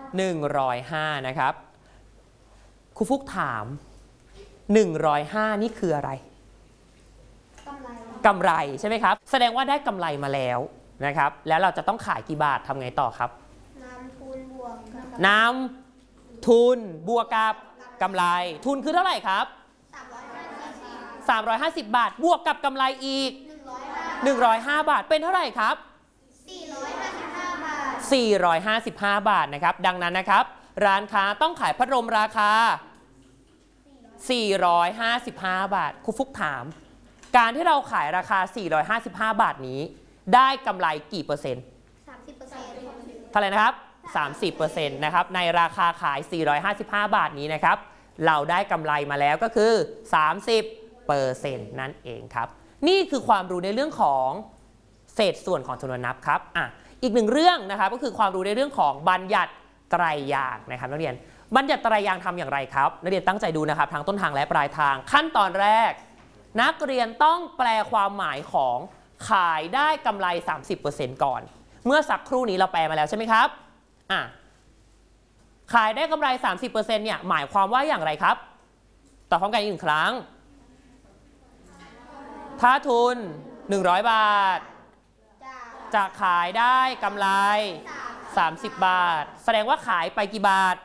105นะครับครูฟุกถาม105นี่คืออะไรกำไรใช่ไหมครับแสดงว่าได้กำไรมาแล้วนะครับแล้วเราจะต้องขายกี่บาททำไงต่อครับนำทุนบวกกับกำไรทุนคือเท่าไหร่ครับ350 บาทบวกกับกำไรอีก105 บาทเป็นเท่าไหร่ครับ455 บาทนะครับดังนั้นนะครับร้านค้าต้องขายพัดลมราคา455 บาทครูฟุกถามการที่เราขายราคา455 บาทนี้ได้กำไรกี่เปอร์เซ็นต์30%เท่าไหร่นะครับ 30% นะครับในราคาขาย455 บาทนี้นะครับเราได้กำไรมาแล้วก็คือ 30% นั่นเองครับนี่คือความรู้ในเรื่องของเศษส่วนของจำนวนนับครับอีกหนึ่งเรื่องนะครับก็คือความรู้ในเรื่องของบัญญัติไตรยางค์นะครับนักเรียนบัญญัติไตรยางค์ทำอย่างไรครับนักเรียนตั้งใจดูนะครับทั้งต้นทางและปลายทางขั้นตอนแรกนักเรียนต้องแปลความหมายของขายได้กำไร 30% ก่อนเมื่อสักครู่นี้เราแปลมาแล้วใช่ไหมครับขายได้กำไร 30% เนี่ยหมายความว่าอย่างไรครับตอบพร้อมกันอีกหนึ่งครั้งถ้าทุน100 บาทจะขายได้กำไร30 บาทแสดงว่าขายไปกี่บาท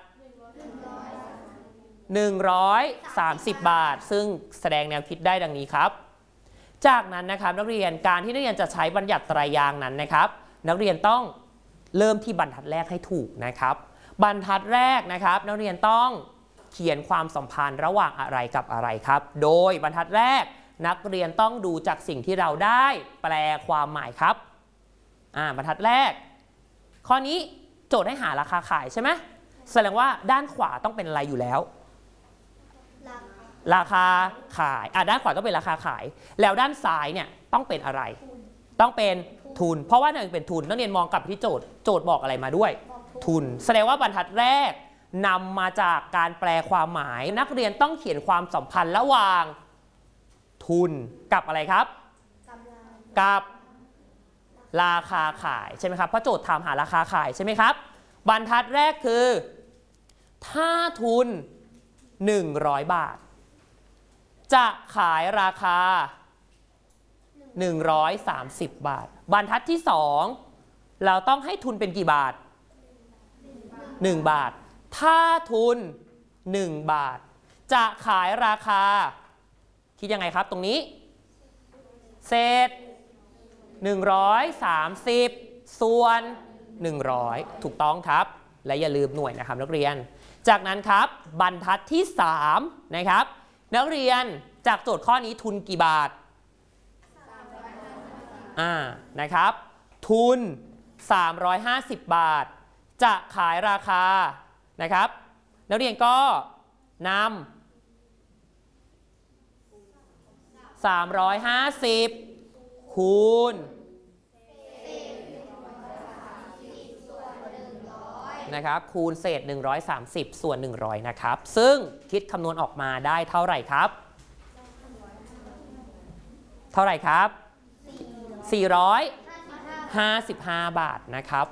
130 บาทซึ่งแสดงแนวคิดได้ดังนี้ครับจากนั้นนะครับนักเรียนการที่นักเรียนจะใช้บัญญัติไตรยางค์นั้นนะครับนักเรียนต้องเริ่มที่บรรทัดแรกให้ถูกนะครับบรรทัดแรกนะครับนักเรียนต้องเขียนความสัมพันธ์ระหว่างอะไรกับอะไรครับโดยบรรทัดแรกนักเรียนต้องดูจากสิ่งที่เราได้แปลความหมายครับบรรทัดแรกข้อนี้โจทย์ให้หาราคาขายใช่ไหมแสดงว่าด้านขวาต้องเป็นอะไรอยู่แล้วราคาขายด้านขวาต้องเป็นราคาขายแล้วด้านซ้ายเนี่ยต้องเป็นอะไรต้องเป็นทุนเพราะว่าหนึ่งเป็นทุนนักเรียนมองกลับที่โจทย์บอกอะไรมาด้วยทุนแสดงว่าบรรทัดแรกนำมาจากการแปลความหมายนักเรียนต้องเขียนความสัมพันธ์ระหว่างทุนกับอะไรครับกับราคาขายใช่ไหมครับเพราะโจทย์ถามหาราคาขายใช่ไหมครับบรรทัดแรกคือถ้าทุน100 บาทจะขายราคา130 บาทบรรทัดที่2เราต้องให้ทุนเป็นกี่บาท1 บาทถ้าทุน1 บาทจะขายราคาคิดยังไงครับตรงนี้เศษ130ส่วน100ถูกต้องครับและอย่าลืมหน่วยนะครับนักเรียนจากนั้นครับบรรทัดที่3นะครับนักเรียนจากโจทย์ข้อนี้ทุนกี่บาทนะครับทุน350 บาทจะขายราคานะครับนักเรียนก็นำ350คูณนะครับคูณเศษ130ส่วน100นะครับซึ่งคิดคำนวณออกมาได้เท่าไหร่ครับเท่าไหร่ครับ455 บาทนะครับ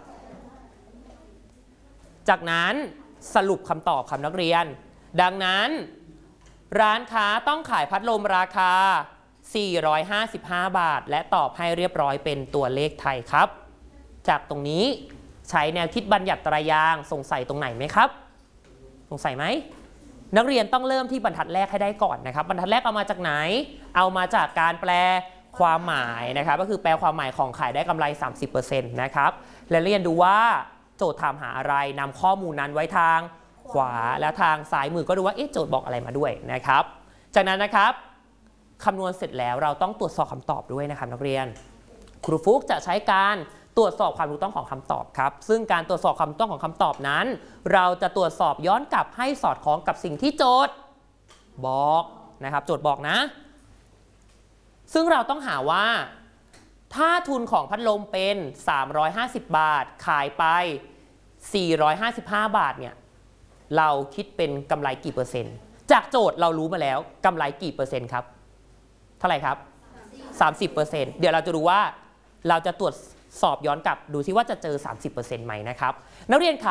จากนั้นสรุปคำตอบครับนักเรียนดังนั้นร้านค้าต้องขายพัดลมราคา455 บาทและตอบให้เรียบร้อยเป็นตัวเลขไทยครับจากตรงนี้ใช้แนวคิดบัญญัติไตรยางค์สงสัยตรงไหนไหมครับสงสัยไหมนักเรียนต้องเริ่มที่บรรทัดแรกให้ได้ก่อนนะครับบรรทัดแรกเอามาจากไหนเอามาจากการแปลความหมายนะครับก็คือแปลความหมายของขายได้กำไร 30% นะครับและเรียนดูว่าโจทย์ถามหาอะไรนำข้อมูลนั้นไว้ทางขวาแล้วทางซ้ายมือก็ดูว่าโจทย์บอกอะไรมาด้วยนะครับจากนั้นนะครับคำนวณเสร็จแล้วเราต้องตรวจสอบคำตอบด้วยนะครับนักเรียนครูฟุกจะใช้การตรวจสอบความถูกต้องของคำตอบครับซึ่งการตรวจสอบความถูกต้องของคำตอบนั้นเราจะตรวจสอบย้อนกลับให้สอดคล้องกับสิ่งที่โจทย์บอกนะครับโจทย์บอกนะซึ่งเราต้องหาว่าถ้าทุนของพัดลมเป็น350 บาทขายไป455 บาทเนี่ยเราคิดเป็นกำไรกี่เปอร์เซ็นต์จากโจทย์เรารู้มาแล้วกำไรกี่เปอร์เซ็นต์ครับเท่าไหร่ครับ 30% เดี๋ยวเราจะดูว่าเราจะตรวจสอบย้อนกลับดูซิว่าจะเจอ 30% ไหมนะครับนักเรียนครับ